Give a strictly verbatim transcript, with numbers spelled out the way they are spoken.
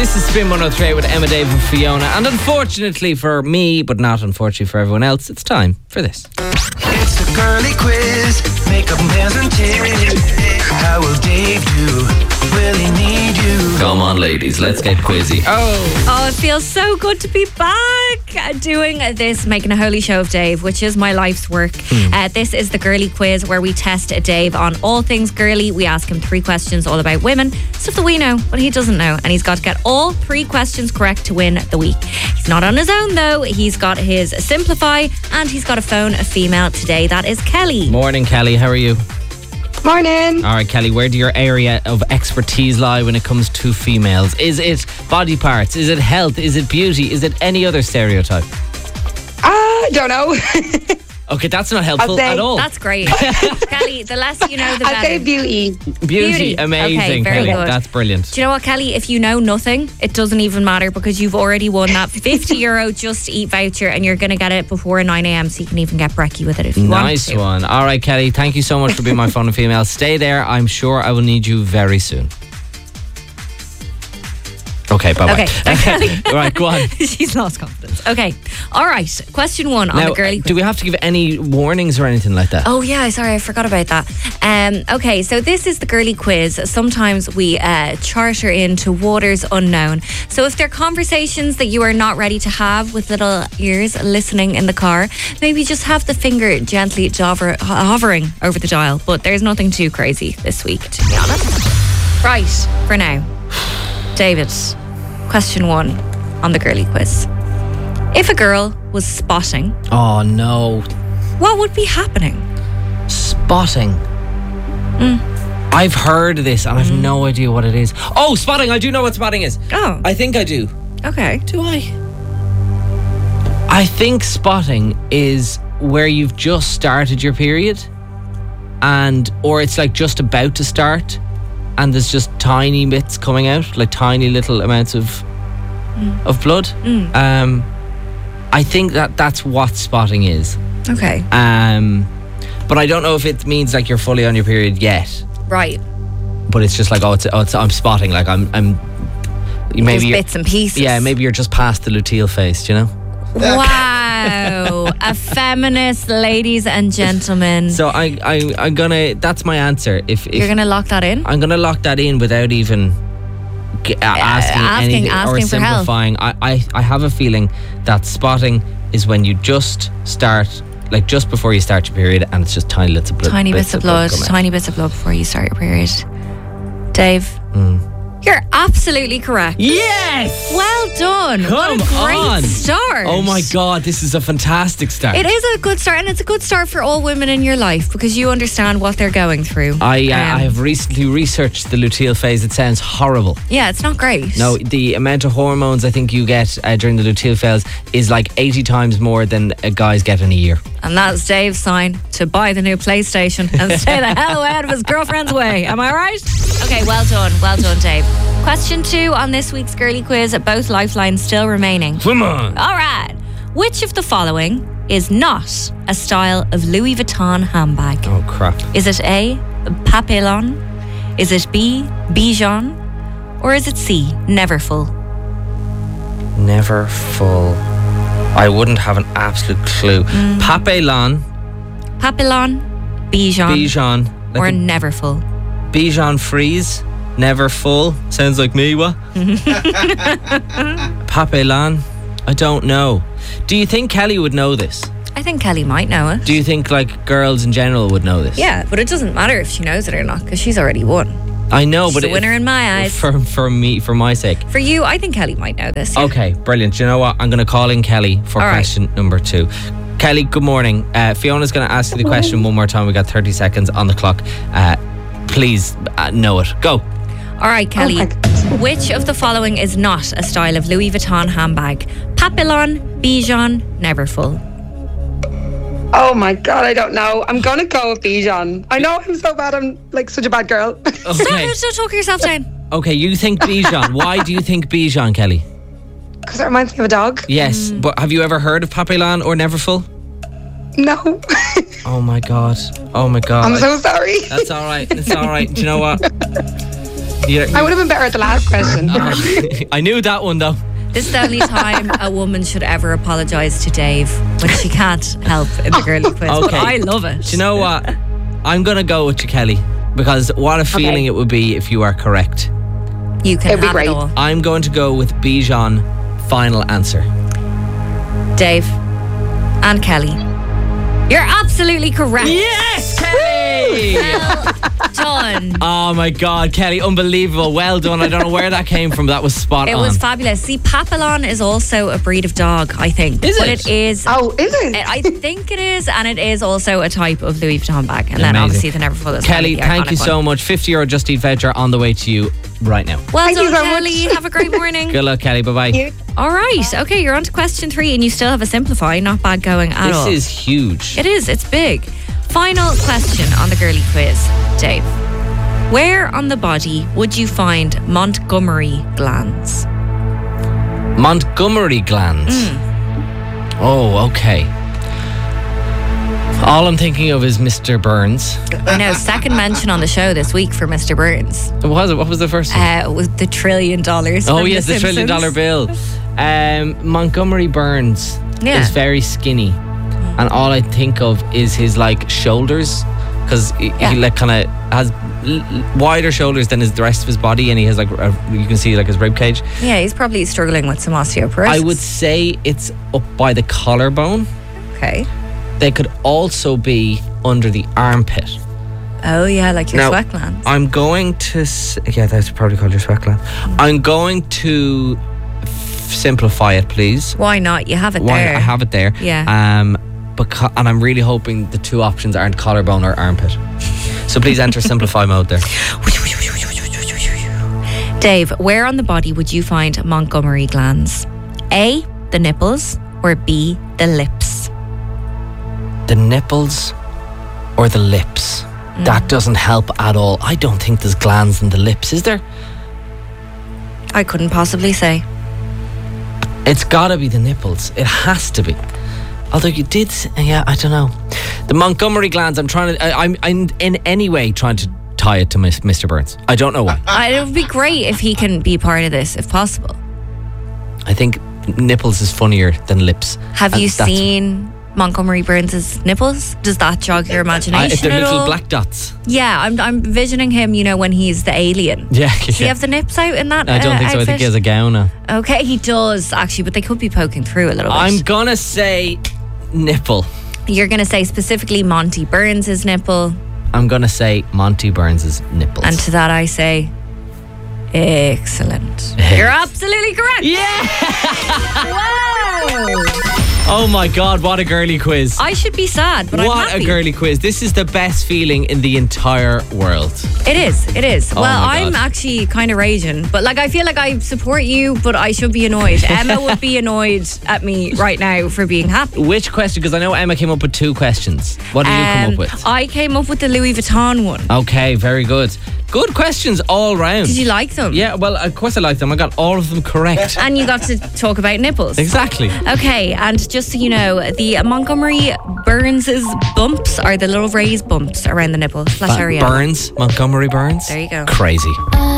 This is Spin one oh three with Emma, Dave and Fiona. And unfortunately for me, but not unfortunately for everyone else, it's time for this. It's the girly quiz. Makeup, nails and tears. How will Dave do? Will he need you? Come on, ladies, let's get quizzy. Oh. Oh, it feels so good to be back doing this, making a holy show of Dave, which is my life's work. Hmm. Uh, this is the girly quiz where we test Dave on all things girly. We ask him three questions all about women, stuff that we know, but he doesn't know. And he's got to get all three questions correct to win the week. He's not on his own, though. He's got his Simplify and he's got a phone a female today. That is Kelly. Morning, Kelly. How are you? Morning. All right, Kelly, where do your area of expertise lie when it comes to females? Is it body parts? Is it health? Is it beauty? Is it any other stereotype? I uh, don't know. Okay, that's not helpful say, at all. That's great. Kelly, the less you know, the better. I'd say beauty. Beauty, Beauty. amazing, Okay, very Kelly. good. That's brilliant. Do you know what, Kelly? If you know nothing, it doesn't even matter because you've already won that fifty euro Just Eat voucher and you're going to get it before nine a.m. so you can even get brekkie with it if you Nice want to. one. All right, Kelly, thank you so much for being my phone and female. Stay there. I'm sure I will need you very soon. Okay, bye-bye. Okay. Right, go on. She's lost confidence. Okay. All right. Question one on Now, the girly do we have to give any warnings or anything like that? Oh, yeah, sorry, I forgot about that. Um, okay, so this is the girly quiz. Sometimes we uh, charter into waters unknown. So if there are conversations that you are not ready to have with little ears listening in the car, maybe just have the finger gently hover- hovering over the dial. But there's nothing too crazy this week, to be honest. Right, for now. David, question one on the girly quiz. If a girl was spotting, Oh, no. what would be happening? Spotting. Mm. I've heard of this and I've no idea what it is. Oh, spotting. I do know what spotting is. Oh, I think I do. okay. Do I? I think spotting is where you've just started your period and or it's like just about to start and there's just tiny bits coming out, like tiny little amounts of mm. of blood. Mm. Um, I think that that's what spotting is. Okay. Um, but I don't know if it means like you're fully on your period yet. Right. But it's just like oh, it's, oh it's, I'm spotting. Like I'm, I'm maybe Just you're- bits and pieces. Yeah, maybe you're just past the luteal phase. Do you know? Wow. A feminist, ladies and gentlemen. So I, I, I'm gonna. That's my answer. If, if You're going to lock that in? I'm gonna lock that in without even g- uh, asking, asking- anything asking or for help. simplifying. I, I, I have a feeling that spotting is when you just start, like just before you start your period, and it's just tiny bits of blood. Tiny bits of blood, coming out. tiny bits of blood before you start your period. Dave, Mm. you're absolutely correct. Yes. Well done. Come what a great on. start. Oh my God, this is a fantastic start. It is a good start, and it's a good start for all women in your life because you understand what they're going through. I, uh, Um, I have recently researched the luteal phase. It sounds horrible. Yeah, it's not great. No, the amount of hormones I think you get uh, during the luteal phase is like eighty times more than uh, guys get in a year. And that's Dave's sign to buy the new PlayStation and stay the hell out of his girlfriend's way. Am I right? Okay, well done. Well done, Dave. Question two on this week's girly quiz. Both lifelines still remaining. Come on. All right. Which of the following is not a style of Louis Vuitton handbag? Oh, crap. Is it A, Papillon? Is it B, Bijon? Or is it C, Neverfull? Never full. I wouldn't have an absolute clue. Mm. Papillon, Papillon, Bijon, Bijon, or like a Neverfull? Bijon freeze, never full. Sounds like me, what? Papillon, I don't know. Do you think Kelly would know this? I think Kelly might know it. Do you think like girls in general would know this? Yeah, but it doesn't matter if she knows it or not because she's already won. I know, She's but a it- winner in my eyes. For for me, for my sake. For you, I think Kelly might know this. Okay, brilliant. Do you know what? I'm going to call in Kelly for All right. question number two. Kelly, good morning. Uh, Fiona's going to ask you the question one more time. We got thirty seconds on the clock. Uh, please uh, know it. Go. All right, Kelly. Oh my God. Which of the following is not a style of Louis Vuitton handbag? Papillon, Bijon, Neverfull. Oh my God, I don't know. I'm gonna go with Bijan. I know I'm so bad. I'm like such a bad girl. Stop Okay. it, don't talk yourself down. Okay, you think Bijan. Why do you think Bijan, Kelly? Because it reminds me of a dog. Yes, but have you ever heard of Papillon or Neverfull? No. Oh my God. Oh my God. I'm so sorry. That's all right. It's all right. Do you know what? You're- I would have been better at the last question. I knew that one though. This is the only time a woman should ever apologise to Dave when she can't help in the girly quiz. But Okay. I love it. Do you know what? I'm gonna go with you, Kelly, because what a feeling it would be if you are correct. You can It'd be have great. it all. I'm going to go with Bijan. Final answer. Dave and Kelly. You're absolutely correct. Yes, Kelly! Well done. Oh my God, Kelly, unbelievable. Well done. I don't know where that came from. That was spot It on. was fabulous. See, Papillon is also a breed of dog, I think. Is but it? it is. Oh, is it? I think it is, and it is also a type of Louis Vuitton bag. And then Amazing. obviously the Neverfull is Kelly, the thank you iconic so one. much. fifty euro Just Eat voucher on the way to you right now. Well Thank you done, so much. Kelly. Have a great morning. Good luck, Kelly. Bye bye. You- All right. Okay, you're on to question three, and you still have a simplify. Not bad going at This all. is huge. It is. It's big. Final question on the girly quiz, Dave. Where on the body would you find Montgomery glands? Montgomery glands. Hmm. Oh, okay. All I'm thinking of is Mister Burns. I know. Second mention on the show this week for Mister Burns. What was it? What was the first one? Uh, with the trillion dollars. oh, from yes, the, trillion dollar Simpsons. bill. Um, Montgomery Burns Yeah. is very skinny. And all I think of is his like shoulders. Because he, Yeah. he like kind of has l- l- wider shoulders than his, the rest of his body. And he has like, a, you can see like his rib cage. Yeah, he's probably struggling with some osteoporosis. I would say it's up by the collarbone. Okay. They could also be under the armpit. Oh yeah, like your Now, sweat glands. I'm going to s- yeah, that's probably called your sweat gland. I'm going to f- simplify it, please. Why not? You have it Why there. I have it there. Yeah. Um, because and I'm really hoping the two options aren't collarbone or armpit. So please enter simplify mode there. Dave, where on the body would you find Montgomery glands? A, the nipples, or B, the lips? The nipples or the lips. Mm. That doesn't help at all. I don't think there's glands in the lips, is there? I couldn't possibly say. It's gotta be the nipples. It has to be. Although you did, s- yeah, I don't know. The Montgomery glands. I'm trying to. I, I'm, I'm in any way trying to tie it to Mis- Mister Burns. I don't know why. Uh, it would be great if he can be part of this, if possible. I think nipples is funnier than lips. Have And you that's- seen Montgomery Burns' nipples? Does that jog your I, imagination if they're at little all? black dots. Yeah, I'm, I'm envisioning him, you know, when he's the alien. Yeah, Does he yeah. have the nips out in that I don't uh, think so. I think he outfit? has a gown on. Okay, he does, actually, but they could be poking through a little bit. I'm gonna say nipple. You're going to say specifically Monty Burns' nipple, I'm gonna say Monty Burns's nipples. and to that I say, excellent. You're absolutely correct. yeah! Wow. Oh my God! What a girly quiz! I should be sad, but I'm What happy. a girly quiz! This is the best feeling in the entire world. It is, it is. Oh well, my I'm God. actually kind of raging, but like I feel like I support you, but I should be annoyed. Emma would be annoyed at me right now for being happy. Which question? Because I know Emma came up with two questions. What did you come Um, up with? I came up with the Louis Vuitton one. Okay, very good. Good questions all round. Did you like them? Yeah, well, of course I like them. I got all of them correct. And you got to talk about nipples. Exactly. Okay, and just so you know, the Montgomery Burns' bumps are the little raised bumps around the nipple slash Ba- area. Burns, Montgomery Burns. There you go. Crazy.